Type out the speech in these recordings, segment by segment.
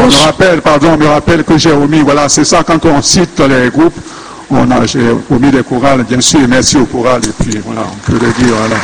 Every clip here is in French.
me rappelle que j'ai omis, voilà, c'est ça, quand on cite les groupes, j'ai omis les chorales, bien sûr, merci aux chorales, et puis voilà, on peut le dire, voilà.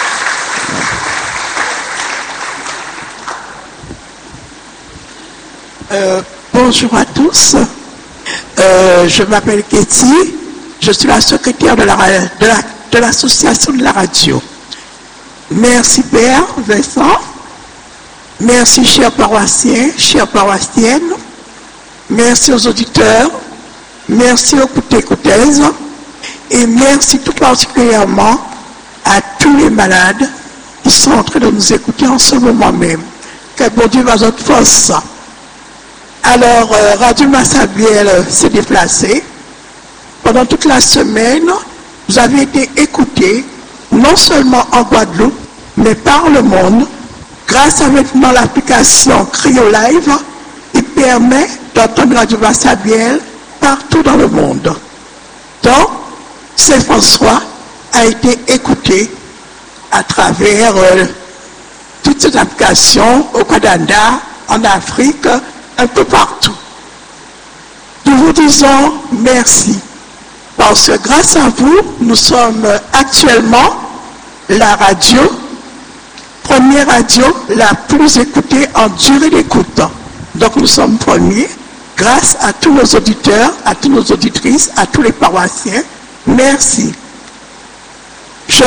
Bonjour à tous, je m'appelle Katie, je suis la secrétaire de l'association de la radio. Merci Père Vincent, merci chers paroissiens, chères paroissiennes, merci aux auditeurs, merci aux écouteuses et merci tout particulièrement à tous les malades qui sont en train de nous écouter en ce moment même. Que bon Dieu va notre force. Alors, Radio Massabielle s'est déplacée. Pendant toute la semaine, vous avez été écoutés, non seulement en Guadeloupe, mais par le monde, grâce à maintenant l'application Crio Live, qui permet d'entendre Radio Massabielle partout dans le monde. Donc, Saint-François a été écouté à travers toutes ces applications au Canada, en Afrique, un peu partout. Nous vous disons merci, parce que grâce à vous, nous sommes actuellement la première radio la plus écoutée en durée d'écoute. Donc nous sommes premiers, grâce à tous nos auditeurs, à toutes nos auditrices, à tous les paroissiens. Merci. Je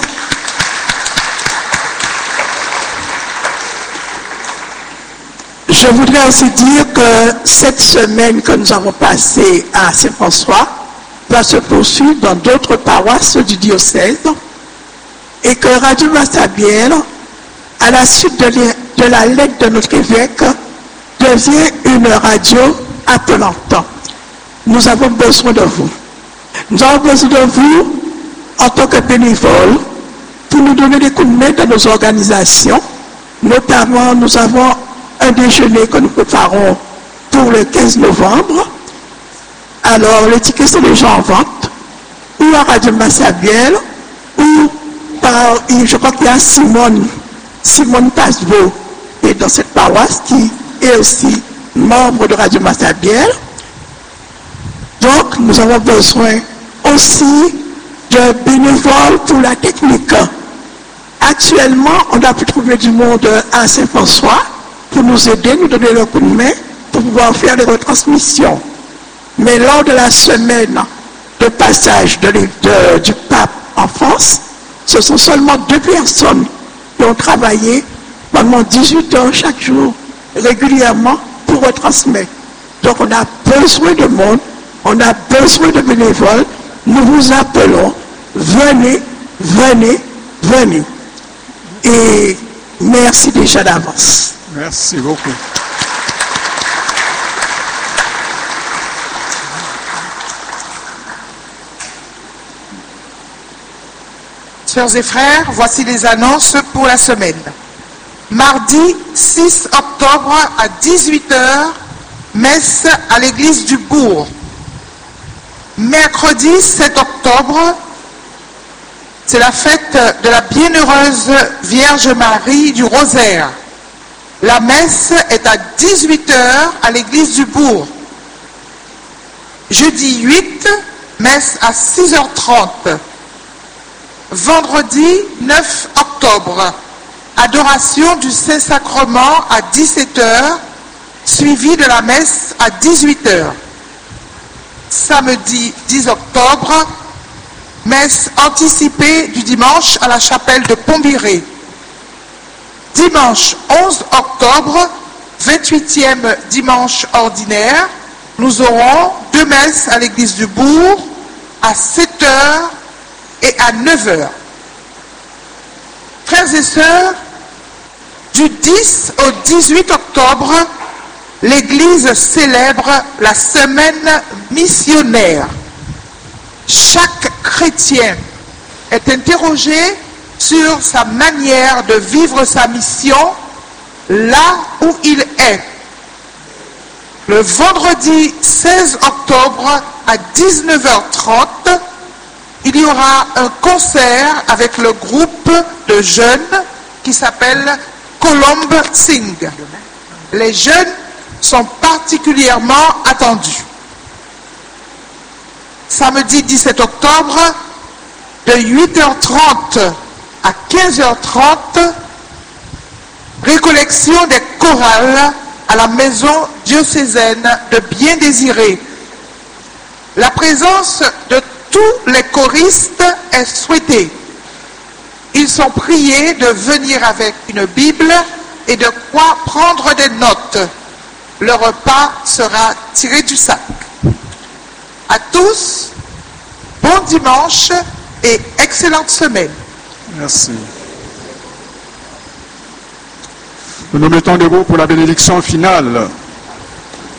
voudrais aussi dire que cette semaine que nous avons passée à Saint-François va se poursuivre dans d'autres paroisses du diocèse et que Radio Massabielle, à la suite de la lettre de notre évêque, devient une radio appelante. Nous avons besoin de vous. Nous avons besoin de vous en tant que bénévoles pour nous donner des coups de main dans nos organisations. Notamment, nous avons un déjeuner que nous préparons pour le 15 novembre. Alors, les tickets sont déjà en vente, ou à Radio Massabielle, ou par, je crois qu'il y a Simone Pasbeau, qui est dans cette paroisse, qui est aussi membre de Radio Massabielle. Donc, nous avons besoin aussi de bénévoles pour la technique. Actuellement, on a pu trouver du monde à Saint-François pour nous aider, nous donner le coup de main, pour pouvoir faire les retransmissions. Mais lors de la semaine de passage du pape en France, ce sont seulement 2 personnes qui ont travaillé pendant 18 heures chaque jour, régulièrement, pour retransmettre. Donc on a besoin de monde, on a besoin de bénévoles. Nous vous appelons, venez, venez, venez. Et merci déjà d'avance. Merci beaucoup. Sœurs et frères, voici les annonces pour la semaine. Mardi 6 octobre à 18h, messe à l'église du Bourg. Mercredi 7 octobre, c'est la fête de la bienheureuse Vierge Marie du Rosaire. La messe est à 18h à l'église du Bourg. Jeudi 8, messe à 6h30. Vendredi 9 octobre, adoration du Saint-Sacrement à 17h, suivi de la messe à 18h. Samedi 10 octobre, messe anticipée du dimanche à la chapelle de Pombiré. Dimanche 11 octobre, 28e dimanche ordinaire, nous aurons 2 messes à l'église du Bourg à 7h et à 9h. Frères et sœurs, du 10 au 18 octobre, l'Église célèbre la semaine missionnaire. Chaque chrétien est interrogé sur sa manière de vivre sa mission là où il est. Le vendredi 16 octobre à 19h30, il y aura un concert avec le groupe de jeunes qui s'appelle Colombe Sing. Les jeunes sont particulièrement attendus. Samedi 17 octobre, de 8h30 à 15h30, récollection des chorales à la maison diocésaine de Bien-Désiré. La présence de tous les choristes est souhaitée. Ils sont priés de venir avec une Bible et de quoi prendre des notes. Le repas sera tiré du sac. À tous, bon dimanche et excellente semaine. Merci. Nous nous mettons debout pour la bénédiction finale.